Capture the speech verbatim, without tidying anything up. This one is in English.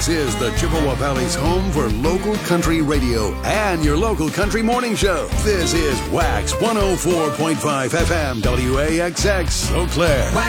Wax is the Chippewa Valley's home for local country radio and your local country morning show. This is Wax one oh four point five F M W A X X Eau Claire.